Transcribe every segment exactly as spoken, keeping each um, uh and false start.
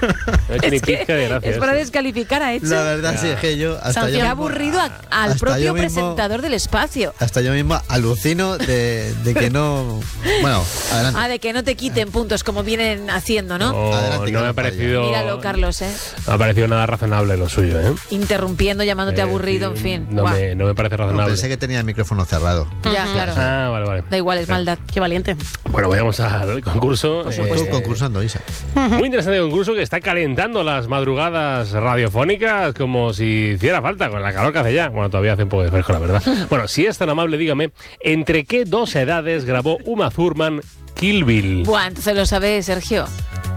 No ha hecho ni pizca de gracia. Es para esto. descalificar a Hecho. La verdad Ya. sí es que yo hasta yo Qué mismo- aburrido a- al hasta propio yo mismo- presentador del espacio. Hasta yo mismo alucino de, de que no... Bueno, adelante. Ah, de que no te quiten puntos como vienen haciendo, ¿no? No, Adelante, no me ha Carlos, parecido. Míralo, Carlos, ¿eh? No me ha parecido nada razonable lo suyo, ¿eh? Interrumpiendo, llamándote Eh, aburrido, en fin. No Guau. me, no me parece No, razonable. pensé que tenía el micrófono cerrado. Ya, claro. Ah, vale, vale. Da igual, es maldad. Qué valiente. Bueno, vayamos al concurso. Por Eh, supuesto. Tú concursando, Isa. Muy interesante concurso que está calentando las madrugadas radiofónicas como si hiciera falta con la calor que hace ya. Bueno, todavía hace un poco de fresco, la verdad. Bueno, si es tan amable, dígame, ¿entre qué dos edades grabó Uma Thurman Kill Bill? Buah, entonces lo sabes, Sergio.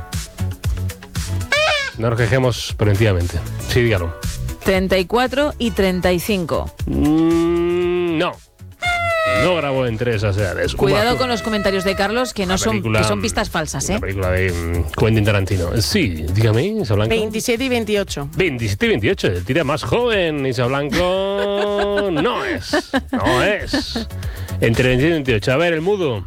No nos quejemos preventivamente. Sí, dígalo. treinta y cuatro y treinta y cinco. Mm, no. No grabó entre esas edades. Uma Cuidado Thurman. con los comentarios de Carlos, que no La son, película, que son pistas falsas, ¿eh? La película de mm, Quentin Tarantino. Sí, dígame, Isa Blanco. veintisiete y veintiocho. veintisiete y veintiocho, el tira más joven, Isa Blanco. No es. No es. Entre veintisiete y veintiocho. A ver, el mudo.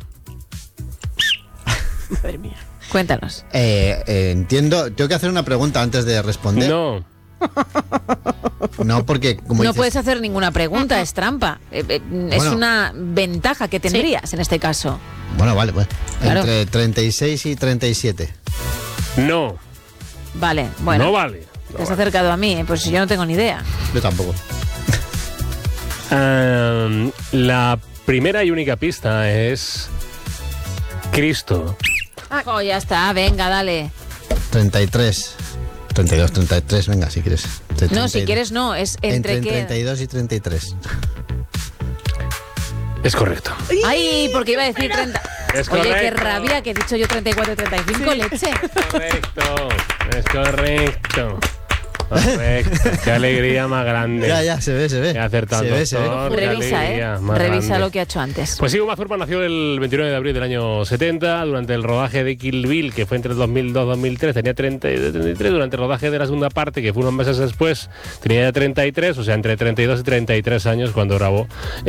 Madre mía. Cuéntanos. Eh, eh, entiendo, tengo que hacer una pregunta antes de responder. No. No, porque como No dices, puedes hacer ninguna pregunta, es trampa. Eh, eh, es Bueno. una ventaja que tendrías en este caso. Bueno, vale, pues. Claro. Entre treinta y seis y treinta y siete. No. Vale, bueno. No vale. No Te has vale. acercado a mí, eh, pues yo no tengo ni idea. Yo tampoco. Um, la primera y única pista es Cristo. Oh, ya está, venga, dale. treinta y tres. treinta y dos, treinta y tres, venga, si quieres. Entre No, si treinta y- quieres no, es entre, Entre qué. treinta y dos y treinta y tres. Es correcto. Ay, porque iba a decir treinta. Es Oye, qué correcto. rabia que he dicho yo treinta y cuatro y treinta y cinco, leche. Correcto. Es correcto. Correcto. Qué alegría más grande. Ya, ya, se ve, se ve. He acertado, Se ve, se ve. doctor. Qué Revisa, alegría ¿eh? más Revisa grande. lo que ha hecho antes. Pues sí, Uma Thurman nació el veintinueve de abril del año setenta, durante el rodaje de Kill Bill, que fue entre el dos mil dos y dos mil tres, tenía treinta y treinta y tres, durante el rodaje de la segunda parte, que fue unos meses después, tenía ya treinta y tres, o sea, entre treinta y dos y treinta y tres años cuando grabó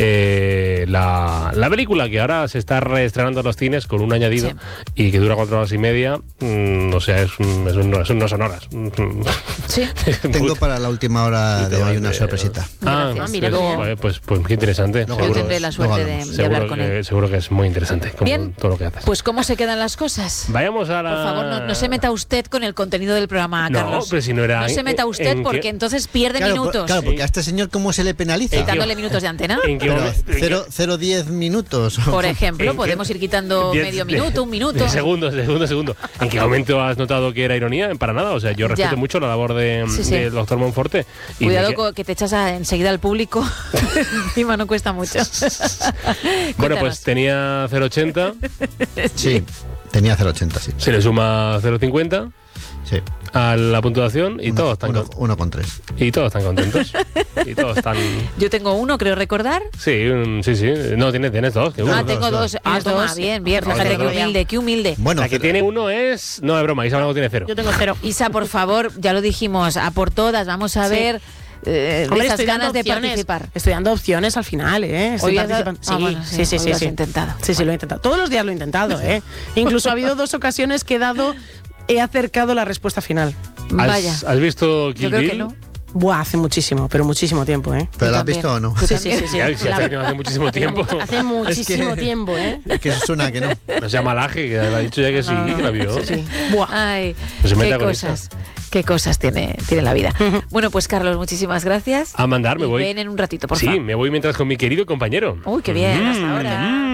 eh, la, la película, que ahora se está reestrenando en los cines con un añadido Sí. y que dura cuatro horas y media, mm, o sea, es, un, es, un, es un no son horas. Sí. Tengo para la última hora de hoy una sorpresita. Ah, Gracias. mira, pues, luego- pues, pues, pues qué interesante. Luego Yo Seguro- tendré la luego suerte de, hablamos. de hablar Seguro con él. que, seguro que es muy interesante, como Bien. todo lo que haces. Pues ¿cómo se quedan las cosas? Vayamos a la... Por favor, no, no se meta usted con el contenido del programa, No, Carlos. pero si no era No se en- meta usted en porque qué- entonces pierde Claro, por- minutos. claro, porque a este señor, ¿cómo se le penaliza? ¿En qué- Dándole minutos de antena. ¿En qué Pero momento? ¿En qué- cero, cero, diez minutos. Por ¿En ejemplo, qué- podemos ir quitando diez- medio de- minuto, un minuto. de Segundos, de segundo, segundo. ¿En qué momento has notado que era ironía? Para nada. O sea, yo respeto Ya. mucho la labor de, Sí, sí. del doctor Monforte. y Cuidado me que- co- que te echas a- enseguida al público. Encima no cuesta mucho. Bueno, Cuéntanos. pues tenía cero coma ochenta, Sí, tenía cero coma ochenta, sí. se le suma cero coma cincuenta Sí. a la puntuación y, Uno- todos están uno- con- uno con tres. y todos están contentos. Y todos están... Yo tengo uno, creo recordar. Sí, un- sí, sí. No, tienes, tienes dos. que uno. Ah, tengo dos. Ah, Tienes toma, dos. bien, bien. Dos, Fíjate dos, qué dos. humilde, qué humilde. Bueno, La que pero- tiene uno es... No, es broma, Isa Blanco tiene cero. Yo tengo cero. Isa, por favor, ya lo dijimos, a por todas, vamos a Sí. ver eh, Hombre, esas estoy dando ganas de opciones. participar. Estoy dando opciones al final, ¿eh? Estoy Hoy has dado- participando. Ah, Sí, bueno, sí, sí, sí, hoy sí, lo has sí. intentado. Sí, sí, lo he intentado. Todos los días lo he intentado, ¿eh? Incluso ha habido dos ocasiones que he dado, he acercado la respuesta final. ¿Has, Vaya. ¿Has visto Kill Yo creo Bill? que no. Buah, hace muchísimo, pero muchísimo tiempo, ¿eh? ¿Pero Yo la has también. visto o no? Tú Sí, sí, también. sí, sí. Ya, si La- hace, hace muchísimo tiempo. Hace muchísimo Es que- tiempo, ¿eh? Es que suena que no. No se llama Laje, que ha dicho ya que sí, que la vio. Sí, sí. Buah. Ay, Pues se qué meta con cosas, qué cosas tiene, tiene la vida. Bueno, pues Carlos, muchísimas gracias. A mandar, me Y voy. ven en un ratito, por Sí, favor. me voy mientras con mi querido compañero. Uy, qué bien, hasta Mm, ahora. mm.